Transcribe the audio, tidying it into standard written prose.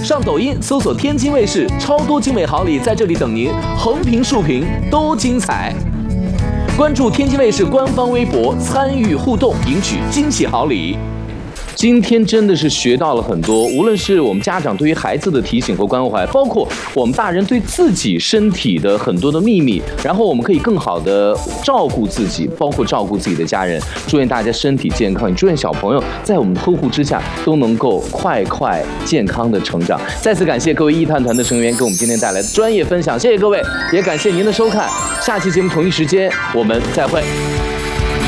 上抖音搜索天津卫视，超多精美好礼在这里等您，横屏竖屏都精彩。关注天津卫视官方微博，参与互动，赢取惊喜好礼。今天真的是学到了很多，无论是我们家长对于孩子的提醒和关怀，包括我们大人对自己身体的很多的秘密，然后我们可以更好的照顾自己，包括照顾自己的家人。祝愿大家身体健康，也祝愿小朋友在我们的呵护之下都能够快健康的成长。再次感谢各位一探团的成员给我们今天带来的专业分享，谢谢各位，也感谢您的收看。下期节目同一时间我们再会。